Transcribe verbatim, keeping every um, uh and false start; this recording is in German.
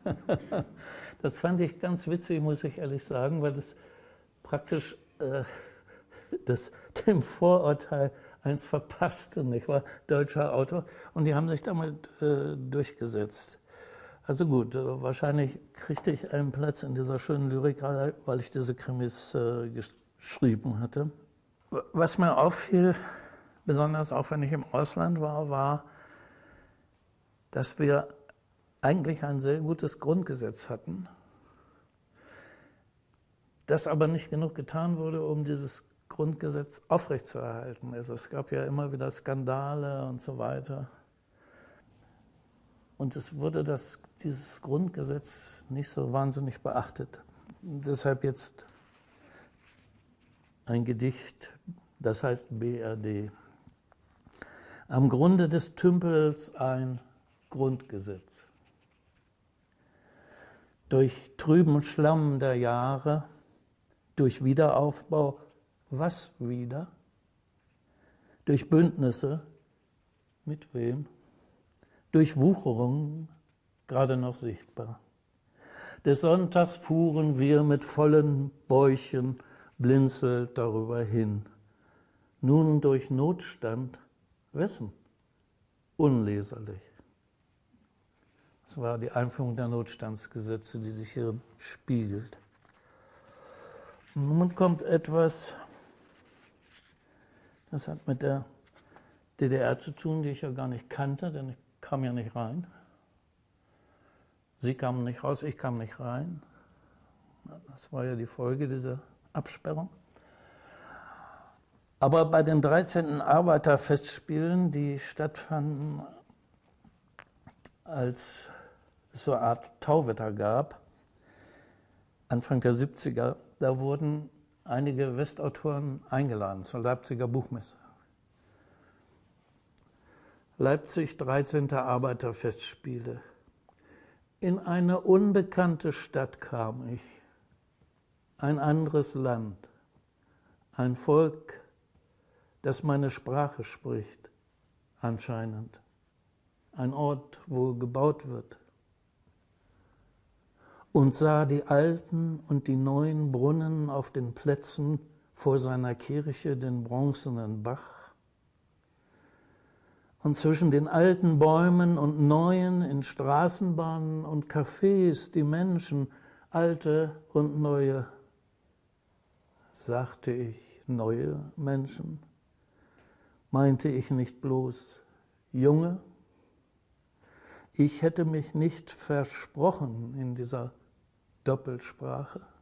Das fand ich ganz witzig, muss ich ehrlich sagen, weil das praktisch äh, das, dem Vorurteil eins verpasste, nicht wahr? Deutscher Autor. Und die haben sich damit äh, durchgesetzt. Also gut, äh, wahrscheinlich kriegte ich einen Platz in dieser schönen Lyrik, weil ich diese Krimis äh, geschrieben hatte. Was mir auffiel, besonders auch wenn ich im Ausland war, war, dass wir eigentlich ein sehr gutes Grundgesetz hatten, das aber nicht genug getan wurde, um dieses Grundgesetz aufrechtzuerhalten. Also es gab ja immer wieder Skandale und so weiter. Und es wurde das, dieses Grundgesetz nicht so wahnsinnig beachtet. Deshalb jetzt ein Gedicht, das heißt B R D. Am Grunde des Tümpels ein Grundgesetz. Durch trüben Schlamm der Jahre, durch Wiederaufbau, was wieder? Durch Bündnisse, mit wem? Durch Wucherungen, gerade noch sichtbar. Des Sonntags fuhren wir mit vollen Bäuchen blinzelt darüber hin. Nun durch Notstand, wessen? Unleserlich. Das war die Einführung der Notstandsgesetze, die sich hier spiegelt. Nun kommt etwas, das hat mit der D D R zu tun, die ich ja gar nicht kannte, denn ich kam ja nicht rein. Sie kamen nicht raus, ich kam nicht rein. Das war ja die Folge dieser Absperrung. Aber bei den dreizehnten Arbeiterfestspielen, die stattfanden, als es so eine Art Tauwetter gab, Anfang der siebziger, da wurden einige Westautoren eingeladen zur Leipziger Buchmesse. Leipzig, dreizehnte Arbeiterfestspiele. In eine unbekannte Stadt kam ich, ein anderes Land, ein Volk, das meine Sprache spricht, anscheinend. Ein Ort, wo gebaut wird. Und sah die alten und die neuen Brunnen auf den Plätzen vor seiner Kirche, den bronzenen Bach. Und zwischen den alten Bäumen und neuen in Straßenbahnen und Cafés die Menschen, alte und neue. Sagte ich neue Menschen? Meinte ich nicht bloß junge? Ich hätte mich nicht versprochen in dieser Doppelsprache.